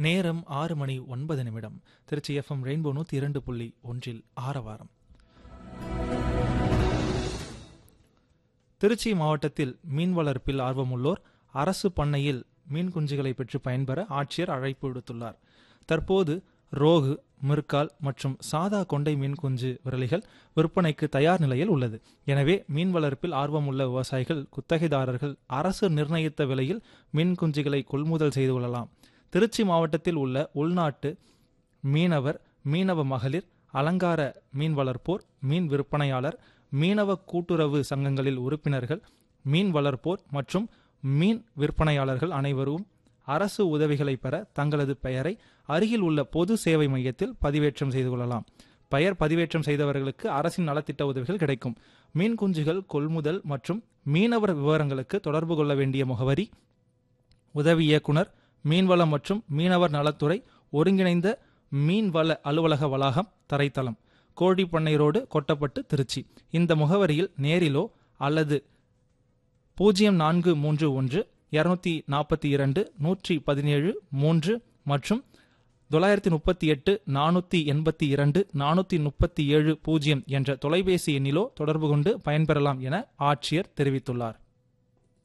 நேரம் 6:09. Trichy FM rainbow 102.1 ஆரவாரம். திருச்சி மாவட்டத்தில் மீன் வளர்ப்பில் ஆர்வமுள்ளோர் அரசு பண்ணையில் மீன் குஞ்சுகளை பெற்று பயன்பெற ஆட்சியர் அழைப்பு விடுத்துள்ளார். தற்போது ரோகு, மிர்கால் மற்றும் சாதா கொண்டை மீன் குஞ்சு விரலிகள் விற்பனைக்கு தயார் நிலையில் உள்ளது. எனவே மீன் வளர்ப்பில் ஆர்வமுள்ள விவசாயிகள், குத்தகைதாரர்கள் அரசு நிர்ணயித்த விலையில் மீன் குஞ்சுகளை கொள்முதல் செய்து கொள்ளலாம். திருச்சி மாவட்டத்தில் உள்ள உள்நாட்டு மீனவர், மீனவ மகளிர், அலங்கார மீன் வளர்ப்போர், மீன் விற்பனையாளர், மீனவ கூட்டுறவு சங்கங்களில் உறுப்பினர்கள், மீன் வளர்ப்போர் மற்றும் மீன் விற்பனையாளர்கள் அனைவரும் அரசு உதவிகளை பெற தங்களது பெயரை அருகில் உள்ள பொது சேவை மையத்தில் பதிவேற்றம் செய்து கொள்ளலாம். பெயர் பதிவேற்றம் செய்தவர்களுக்கு அரசின் நலத்திட்ட உதவிகள் கிடைக்கும். மீன் குஞ்சுகள் கொள்முதல் மற்றும் மீனவர் விவரங்களுக்கு தொடர்பு கொள்ள வேண்டிய முகவரி: உதவி இயக்குனர், மீன்வளம் மற்றும் மீனவர் நலத்துறை, ஒருங்கிணைந்த மீன்வள அலுவலக வளாகம், தரைத்தளம், கோழிப்பண்ணை ரோடு, கொட்டப்பட்டு, திருச்சி. இந்த முகவரியில் நேரிலோ அல்லது 0431 242 117 3 மற்றும் 938 482 437 0 என்ற தொலைபேசி எண்ணிலோ தொடர்பு கொண்டு பயன்பெறலாம் என ஆட்சியர் தெரிவித்துள்ளார்.